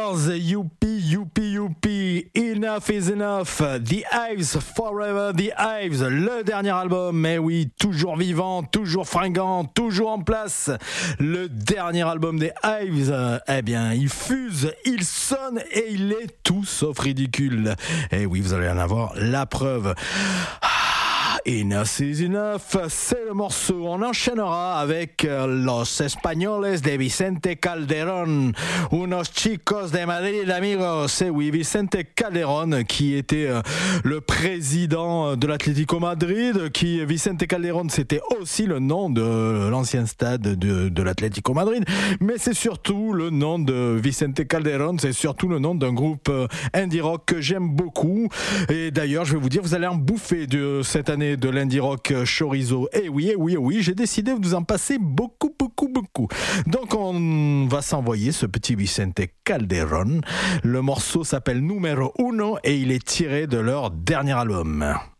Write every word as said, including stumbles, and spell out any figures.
Girls, youpi, youpi, youpi, enough is enough, The Hives, Forever The Hives, le dernier album, mais oui, toujours vivant, toujours fringant, toujours en place, le dernier album des Hives, eh bien, il fuse, il sonne et il est tout sauf ridicule. Et oui, vous allez en avoir la preuve. Enough is enough, c'est le morceau. On enchaînera avec Los Españoles de Vicente Calderón, unos chicos de Madrid, amigos. C'est oui, Vicente Calderón, qui était le président de l'Atlético Madrid, qui, Vicente Calderón, c'était aussi le nom de l'ancien stade de, de l'Atlético Madrid, mais c'est surtout le nom de Vicente Calderón, c'est surtout le nom d'un groupe indie rock que j'aime beaucoup. Et d'ailleurs, je vais vous dire, vous allez en bouffer de cette année de l'indie rock chorizo. Et oui, et oui, et oui, j'ai décidé de vous en passer beaucoup, beaucoup, beaucoup. Donc on va s'envoyer ce petit Vicente Calderón. Le morceau s'appelle Numero Uno et il est tiré de leur dernier album.